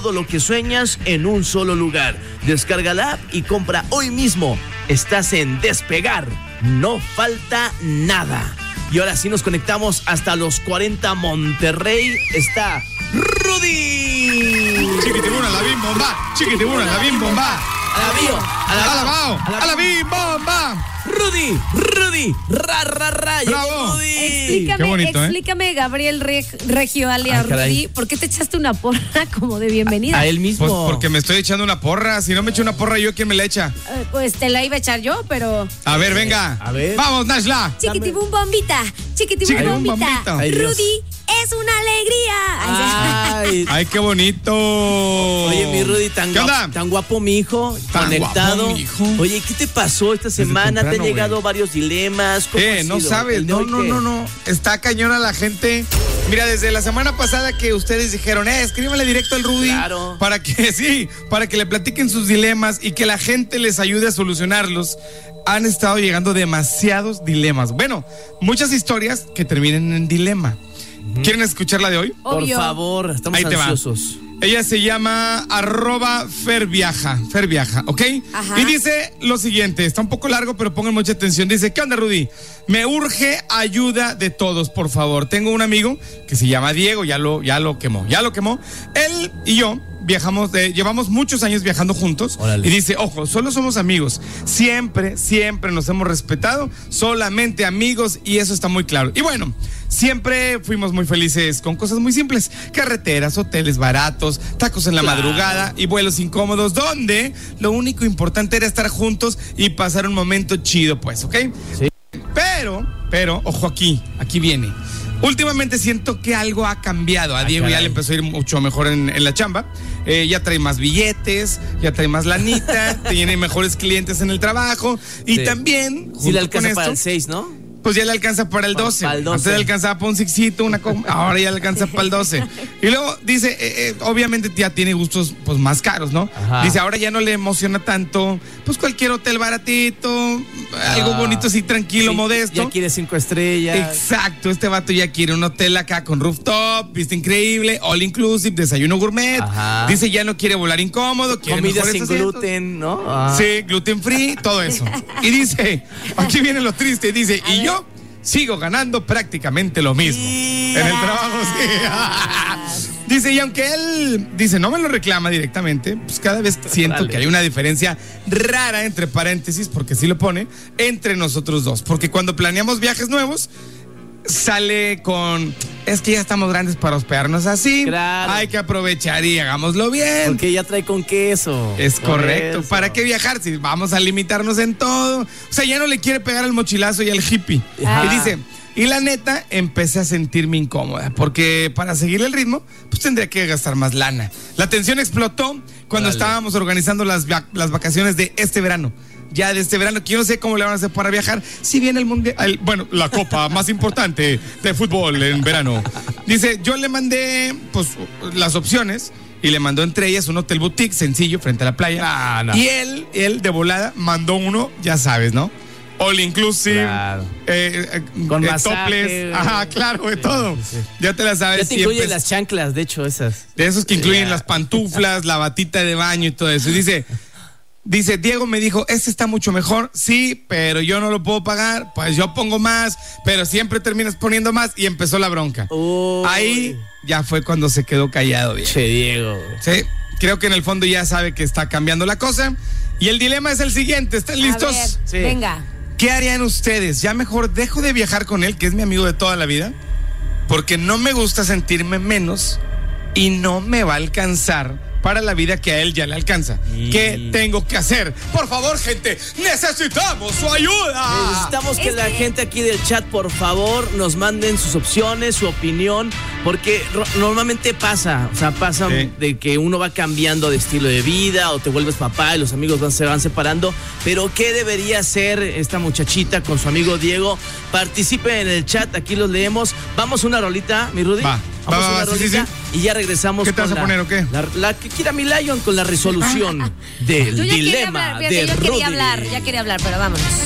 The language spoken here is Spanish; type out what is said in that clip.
todo lo que sueñas en un solo lugar. Descarga la app y compra hoy mismo. Estás en Despegar. No falta nada. Y ahora sí nos conectamos hasta los 40 Monterrey. Está Rudy. Chiquitibuna, la bim bomba. Chiquitibuna, la bim bomba. A la bim bomba. Rudy, ra. Bravo. Rudy. Qué bonito, Explícame, Gabriel Regio alias Rudy, ¿por qué te echaste una porra como de bienvenida? A él mismo. Pues porque me estoy echando una porra. Si no me echo una porra, ¿yo quién me la echa? Pues te la iba a echar yo, pero... A ver, venga. A ver. Vamos, Nashla. Chiquitibum bombita, chiquitibum bombita. Ay, Dios. Rudy es una alegría. Ay, qué bonito. Oye, mi Rudy, ¿Qué onda? tan guapo mi hijo, Tan conectado. guapo, mi hijo. Oye, ¿qué te pasó esta semana? ¿Te han temprano, llegado varios dilemas? ¿Cómo ha No sido? sabes, ¿El de hoy qué? no. Está cañona la gente. Mira, desde la semana pasada que ustedes dijeron, escríbanle directo al Rudy. Claro. Para que le platiquen sus dilemas y que la gente les ayude a solucionarlos. Han estado llegando demasiados dilemas. Bueno, muchas historias que terminen en dilema. ¿Quieren escuchar la de hoy? Por Obvio. favor, estamos Ahí te va. ansiosos. Ella se llama @ferviaja, ¿ok? Ajá. Y dice lo siguiente, está un poco largo, pero pongan mucha atención. Dice, ¿qué onda, Rudy? Me urge ayuda de todos, por favor. Tengo un amigo que se llama Diego, ya lo quemó. Él y yo llevamos muchos años viajando juntos. Órale. Y dice, ojo, solo somos amigos. Siempre nos hemos respetado, solamente amigos, y eso está muy claro. Y bueno, siempre fuimos muy felices con cosas muy simples: carreteras, hoteles baratos, tacos en la madrugada y vuelos incómodos, donde lo único importante era estar juntos y pasar un momento chido, pues, ¿ok? Sí. Pero, ojo, aquí viene. Últimamente siento que algo ha cambiado. A Diego ya le empezó a ir mucho mejor en la chamba. Ya trae más billetes, ya trae más lanita, tiene mejores clientes en el trabajo. Y Sí. Sí también, junto le alcanza con para el esto, 6, ¿no? pues ya le alcanza para el 12. Para el 12. Antes le alcanzaba para un sixito, ahora ya le alcanza para el 12. Y luego dice, obviamente ya tiene gustos pues más caros, ¿no? Ajá. Dice, ahora ya no le emociona tanto, pues cualquier hotel baratito, algo bonito así, tranquilo, Sí, modesto. Ya quiere 5 estrellas. Exacto, este vato ya quiere un hotel acá con rooftop, vista increíble, all inclusive, desayuno gourmet. Ajá. Dice, ya no quiere volar incómodo, quiere Comida mejores sin asientos. gluten, ¿no? Sí, gluten free, todo eso. Y dice, aquí viene lo triste, dice, y yo sigo ganando prácticamente lo mismo. En el trabajo, sí. Dice, y aunque él, dice, no me lo reclama directamente, pues cada vez siento Dale. que hay una diferencia rara, entre paréntesis, porque sí lo pone, entre nosotros dos. Porque cuando planeamos viajes nuevos, sale con, es que ya estamos grandes para hospedarnos así. Claro. Hay que aprovechar y hagámoslo bien. Porque ya trae con queso. Es Por correcto. eso. ¿Para qué viajar si vamos a limitarnos en todo? O sea, ya no le quiere pegar al mochilazo y al hippie. Ajá. Y dice, y la neta, empecé a sentirme incómoda, porque para seguir el ritmo, pues tendría que gastar más lana. La tensión explotó cuando estábamos organizando las vacaciones de este verano. Ya de este verano, que yo no sé cómo le van a hacer para viajar. Si viene el mundial, bueno, la copa más importante de fútbol en verano. Dice, yo le mandé, pues, las opciones. Y le mandó entre ellas un hotel boutique sencillo frente a la playa. No. Y él de volada mandó uno, ya sabes, ¿no? All inclusive, Claro. Con masaje, topless, ajá, claro, de sí, todo. sí. Ya te la sabes. Ya te incluye siempre. las chanclas, de hecho, esas. De esos que incluyen Ya. las pantuflas, la batita de baño y todo eso. Y dice, Diego me dijo, este está mucho mejor, sí, pero yo no lo puedo pagar, pues yo pongo más, pero siempre terminas poniendo más, y empezó la bronca. Uy. Ahí ya fue cuando se quedó callado, Diego. Che, Diego. Sí, creo que en el fondo ya sabe que está cambiando la cosa. Y el dilema es el siguiente, ¿están listos? A ver, Sí. venga. ¿Qué harían ustedes? Ya mejor dejo de viajar con él, que es mi amigo de toda la vida, porque no me gusta sentirme menos y no me va a alcanzar para la vida que a él ya le alcanza. ¿Qué tengo que hacer? Por favor, gente, necesitamos su ayuda. Necesitamos que la gente aquí del chat, por favor, nos manden sus opciones, su opinión, porque normalmente pasa Sí. de que uno va cambiando de estilo de vida o te vuelves papá y los amigos se van separando, pero ¿qué debería hacer esta muchachita con su amigo Diego? Participen en el chat, aquí los leemos. Vamos a una rolita, mi Rudy. Va, Vamos a una sí, rolita sí. y ya regresamos. ¿Qué te vas a poner o qué? La que quiera mi Lion con la resolución del Yo ya quería dilema hablar, de fíjate, yo Rudy. quería hablar, pero vámonos.